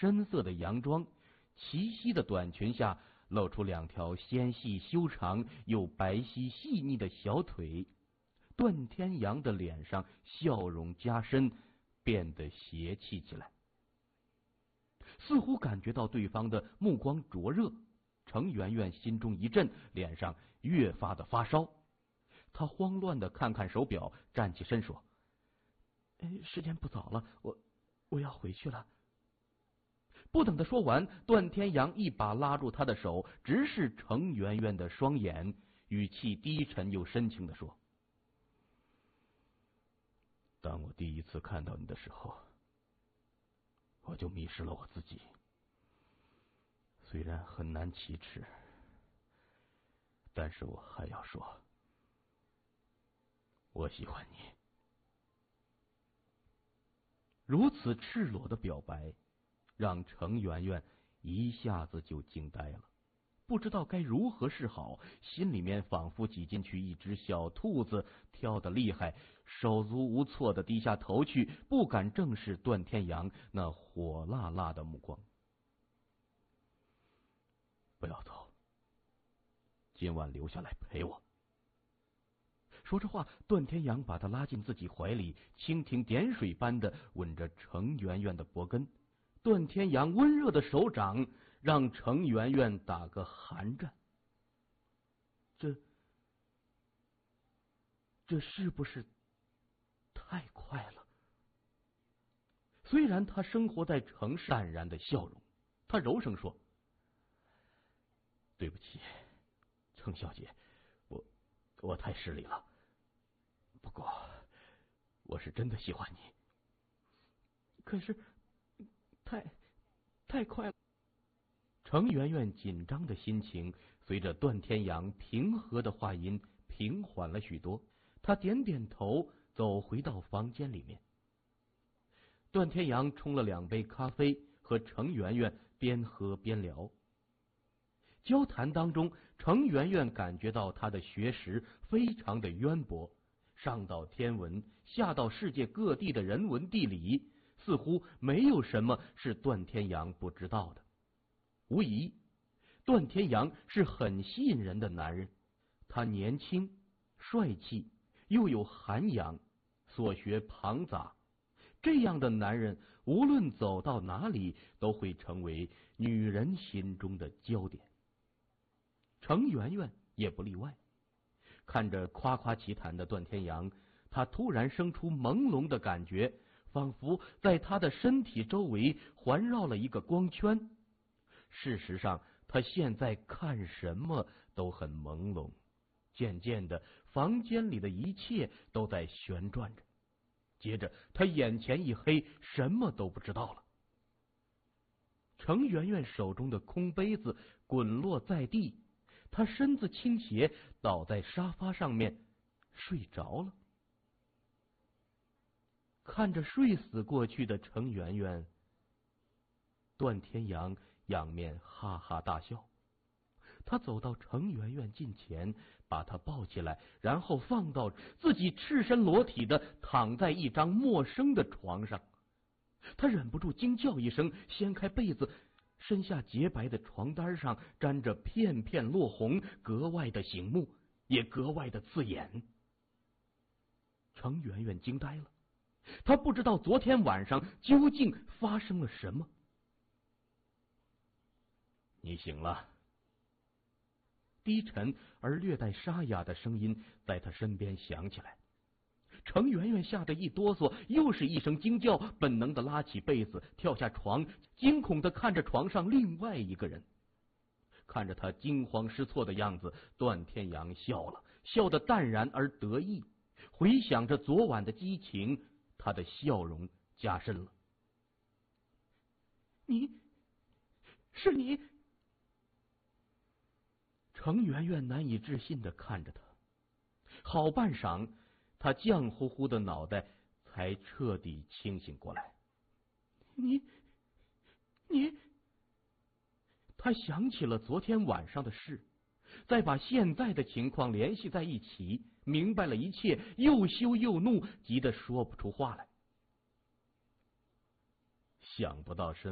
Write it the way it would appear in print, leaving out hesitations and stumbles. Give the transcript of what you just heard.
深色的洋装，齐膝的短裙下露出2条纤细修长又白皙细腻的小腿。段天阳的脸上笑容加深，变得邪气起来。似乎感觉到对方的目光灼热，程媛媛心中一震，脸上越发的发烧。她慌乱的看看手表，站起身说：“时间不早了，我要回去了。”不等他说完，段天阳一把拉住他的手，直视程媛媛的双眼，语气低沉又深情地说：“当我第一次看到你的时候，我就迷失了我自己。虽然很难启齿，但是我还要说，我喜欢你。”如此赤裸的表白，让程媛媛一下子就惊呆了，不知道该如何是好，心里面仿佛挤进去一只小兔子，跳得厉害，手足无措的低下头去，不敢正视段天阳那火辣辣的目光。不要走，今晚留下来陪我。说着话，段天阳把他拉进自己怀里，蜻蜓点水般的吻着程媛媛的脖根。段天阳温热的手掌让程媛媛打个寒战。这是不是太快了？虽然他生活在城市，淡然的笑容，他柔声说：“对不起，程小姐，我太失礼了。不过，我是真的喜欢你。可是，太快了。”程媛媛紧张的心情随着段天阳平和的话音平缓了许多，她点点头，走回到房间里面。段天阳冲了2杯咖啡，和程媛媛边喝边聊。交谈当中，程媛媛感觉到他的学识非常的渊博，上到天文，下到世界各地的人文地理，似乎没有什么是段天阳不知道的。无疑，段天阳是很吸引人的男人。他年轻、帅气，又有涵养，所学庞杂。这样的男人，无论走到哪里，都会成为女人心中的焦点。程媛媛也不例外。看着夸夸其谈的段天阳，他突然生出朦胧的感觉，仿佛在他的身体周围环绕了一个光圈。事实上，他现在看什么都很朦胧。渐渐的，房间里的一切都在旋转着。接着，他眼前一黑，什么都不知道了。程媛媛手中的空杯子滚落在地，她身子倾斜，倒在沙发上面，睡着了。看着睡死过去的程媛媛，段天阳仰面哈哈大笑。他走到程媛媛近前，把她抱起来，然后放到自己赤身裸体的躺在一张陌生的床上。他忍不住惊叫一声，掀开被子，身下洁白的床单上沾着片片落红，格外的醒目，也格外的刺眼。程媛媛惊呆了，她不知道昨天晚上究竟发生了什么。你醒了。低沉而略带沙哑的声音在他身边响起来。程媛媛吓得一哆嗦，又是一声惊叫，本能的拉起被子，跳下床，惊恐的看着床上另外一个人。看着他惊慌失措的样子，段天阳笑了，笑得淡然而得意。回想着昨晚的激情，他的笑容加深了。是你？程媛媛难以置信的看着他，好半晌，他浆糊糊的脑袋才彻底清醒过来。你，他想起了昨天晚上的事，再把现在的情况联系在一起，明白了一切，又羞又怒，急得说不出话来。想不到